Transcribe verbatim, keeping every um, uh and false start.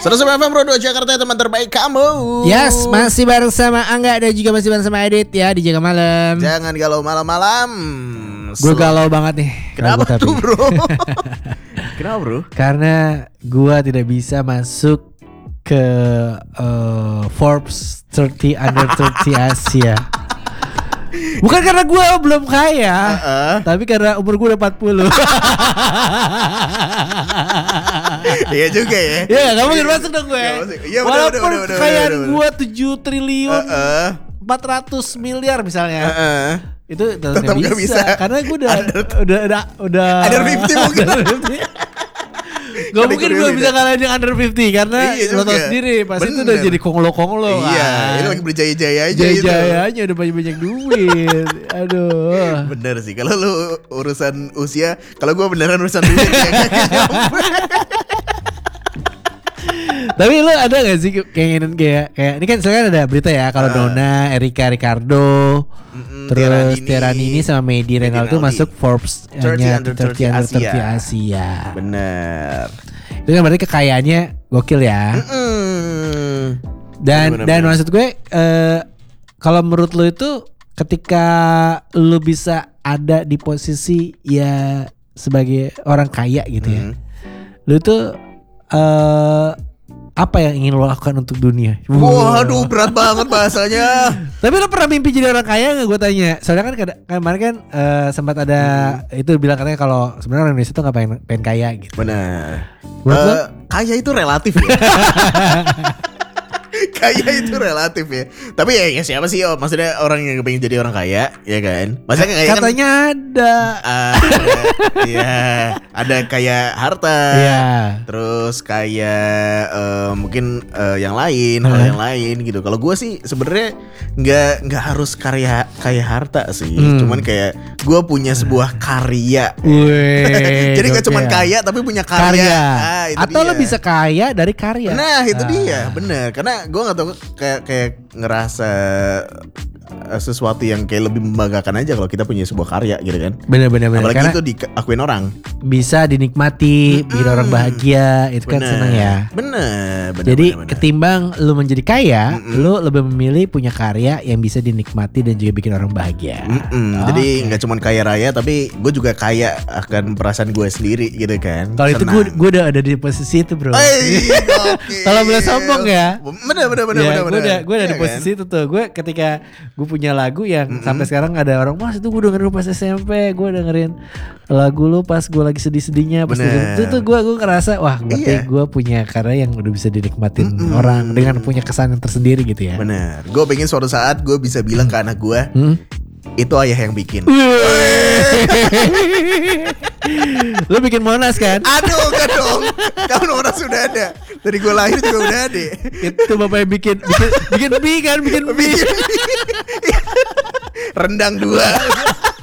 seratus F M Rodo Jakarta, teman terbaik kamu. Yes, masih bareng sama Angga dan juga masih bareng sama Edit ya di Jaga Malam. Jangan galau malam-malam. Gue galau banget nih. Kenapa Ragu, tuh tapi. bro? Kenapa bro? Karena gue tidak bisa masuk ke uh, Forbes tiga puluh under tiga puluh Asia. Bukan karena gue belum kaya, Uh-uh. tapi karena umur gue udah empat puluh. Iya juga ya. Iya, gak mungkin masuk dong gue. Gak masuk. Iya, bener, Walaupun bener, bener, bener, kekayaan bener, bener. gue tujuh triliun Uh-uh. empat ratus miliar misalnya. Uh-uh. Itu tetap Tetap nggak nggak bisa. bisa. Karena gue udah Under- udah udah udah Under lima puluh mungkin. Under lima puluh. Gak Kan mungkin ikut gue dulu bisa deh. kalahin yang under lima puluh karena Iya lo tau juga. sendiri pasti itu Bener. udah jadi konglo-konglo Iya, kan. ini lagi berjaya-jaya aja gitu. Jaya-jayanya udah banyak-banyak duit. Aduh. Bener sih, kalau lu urusan usia, kalau gue beneran urusan duit ya gak nyampe. Tapi lu ada gak sih keinginan kayak kayak ini kan sekarang ada berita ya kalau Uh. Donna, Erika Ricardo, Mm-mm, terus Tiara Tiara Nini, Nini sama Medi Renaldi Renaldi. masuk Forbes thirty hanya under tiga puluh under thirty tiga puluh Asia. Asia. Bener. Itu kan berarti kekayaannya gokil ya. Mm. Dan Bener, bener, dan bener. maksud gue eh, kalau menurut lu itu ketika lu bisa ada di posisi ya sebagai orang kaya gitu ya. Mm. Lu tuh eh apa yang ingin lo lakukan untuk dunia? Waduh, berat banget bahasanya. Tapi lo pernah mimpi jadi orang kaya gak, gue tanya? Soalnya kan kada- kemarin kan eh, sempat ada itu bilang katanya kalau sebenarnya orang Indonesia tuh gak pengen, pengen kaya gitu. Bener. Menurut lo? Eh, kaya itu relatif ya. Kaya itu relatif ya. Tapi ya, ya siapa sih, oh, maksudnya orang yang pengen jadi orang kaya, ya kan? Maksudnya kaya kan Katanya ada. ah, ada, ya, ada kaya harta. Iya. Terus kayak eh, mungkin eh, yang lain, hal Hah? yang lain gitu. Kalau gue sih sebenarnya nggak nggak harus karya kaya harta sih. Hmm. Cuman kayak gue punya sebuah karya. Wih, Jadi nggak gokil. cuman kaya tapi punya karya. Karya. Ah, itu Atau dia. lo bisa kaya dari karya. Nah itu Ah. dia, bener. Karena gue nggak tahu kayak kayak ngerasa eh, sesuatu yang kayak lebih membanggakan aja kalau kita punya sebuah karya gitu kan. Bener-bener bener. Apalagi Karena itu diakuin orang. bisa dinikmati, bikin Mm-mm. orang bahagia, itu kan Bener. seneng ya. Bener, bener. Jadi bener, bener. ketimbang lu menjadi kaya, Mm-mm. lu lebih memilih punya karya yang bisa dinikmati dan juga bikin orang bahagia. Mm-mm. Oke. Jadi nggak cuma kaya raya, tapi gue juga kaya akan perasaan gue sendiri gitu kan. Kalau itu Senang. gue gue udah ada di posisi itu bro. Wey, gokil. Kalau boleh sombong ya. Bener bener bener Ya, bener. gue udah gue udah Iya di posisi kan? itu tuh. Gue ketika gue punya lagu yang Mm-mm. sampai sekarang ada orang, mas itu gue dengerin pas S M P, gue dengerin lagu lu pas gue lagi sedih-sedihnya, pas Bener. dengerin- itu tuh gue gue ngerasa wah berarti Iya. gue punya karya yang udah bisa dinikmatin Mm-mm. orang dengan punya kesan yang tersendiri gitu ya. Bener. Gue pengen suatu saat gue bisa bilang ke anak gue, Hmm? itu ayah yang bikin. Lu bikin Monas kan? Aduh, kan dong. Kan orang sudah ada. Dari gue lahir juga udah ada. Itu bapak yang bikin bikin bikin mie kan, bikin mie. Rendang dua.